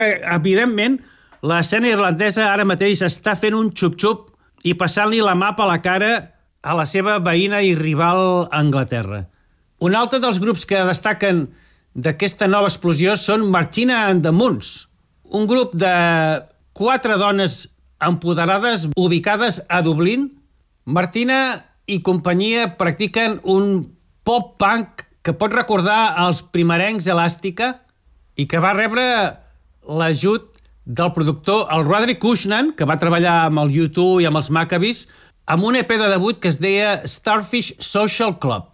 Evidentment, l'escena irlandesa ara mateix està fent un xup-xup i passant-li la mà a la cara a la seva veïna i rival Anglaterra. Un altre dels grups que destaquen d'aquesta nova explosió són Martina and the Moons, un grup de 4 dones empoderades ubicades a Dublín. Martina i companyia practiquen un pop-punk que pot recordar els primerencs Elàstica i que va rebre l'ajut del productor, el Roderick Cushnan, que va treballar amb el U2 i amb els Maccabees, amb un EP de debut que es deia Starfish Social Club.